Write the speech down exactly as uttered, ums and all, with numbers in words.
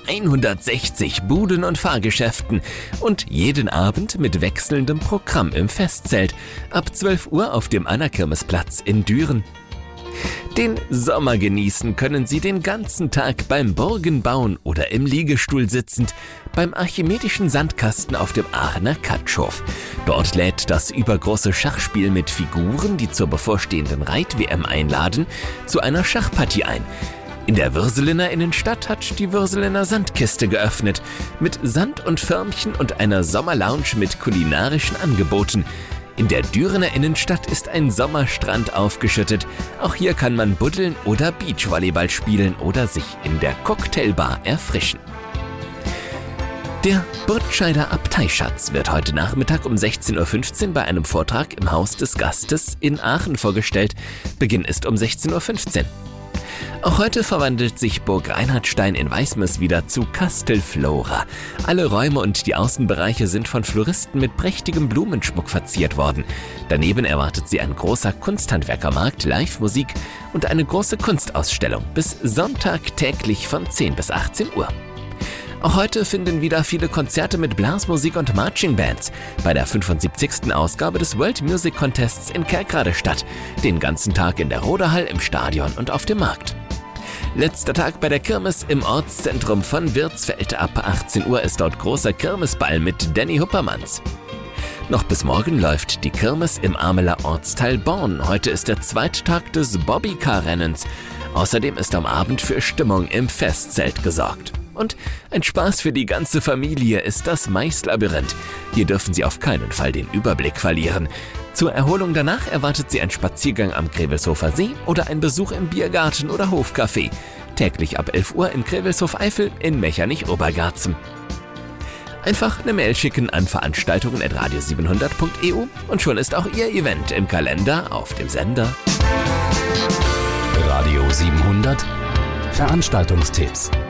hundertsechzig Buden und Fahrgeschäften und jeden Abend mit wechselndem Programm im Festzelt ab zwölf Uhr auf dem Anna-Kirmesplatz in Düren. Den Sommer genießen können Sie den ganzen Tag beim Burgen bauen oder im Liegestuhl sitzend beim Archimedischen Sandkasten auf dem Aachener Katschhof. Dort lädt das übergroße Schachspiel mit Figuren, die zur bevorstehenden Reit-W M einladen, zu einer Schachpartie ein. In der Würselener Innenstadt hat die Würselener Sandkiste geöffnet, mit Sand und Förmchen und einer Sommerlounge mit kulinarischen Angeboten. In der Dürener Innenstadt ist ein Sommerstrand aufgeschüttet. Auch hier kann man buddeln oder Beachvolleyball spielen oder sich in der Cocktailbar erfrischen. Der Burtscheider Abteischatz wird heute Nachmittag um sechzehn Uhr fünfzehn bei einem Vortrag im Haus des Gastes in Aachen vorgestellt. Beginn ist um sechzehn Uhr fünfzehn. Auch heute verwandelt sich Burg Reinhardstein in Weißmers wieder zu Castelflora. Alle Räume und die Außenbereiche sind von Floristen mit prächtigem Blumenschmuck verziert worden. Daneben erwartet sie ein großer Kunsthandwerkermarkt, Live-Musik und eine große Kunstausstellung bis Sonntag täglich von zehn bis achtzehn Uhr. Auch heute finden wieder viele Konzerte mit Blasmusik und Marching-Bands bei der fünfundsiebzigsten Ausgabe des World Music Contests in Kerkrade statt. Den ganzen Tag in der Rodehall, im Stadion und auf dem Markt. Letzter Tag bei der Kirmes im Ortszentrum von Wirtsfeld. Ab achtzehn Uhr ist dort großer Kirmesball mit Danny Huppermanns. Noch bis morgen läuft die Kirmes im Ameler Ortsteil Born. Heute ist der zweite Tag des Bobbycar-Rennens. Außerdem ist am Abend für Stimmung im Festzelt gesorgt. Und ein Spaß für die ganze Familie ist das Maislabyrinth. Hier dürfen Sie auf keinen Fall den Überblick verlieren. Zur Erholung danach erwartet Sie ein Spaziergang am Grevelshofer See oder ein Besuch im Biergarten oder Hofcafé. Täglich ab elf Uhr in Grevelshof-Eifel in Mechernich-Obergarzen. Einfach eine Mail schicken an veranstaltungen at radio siebenhundert punkt e u und schon ist auch Ihr Event im Kalender auf dem Sender. Radio siebenhundert Veranstaltungstipps.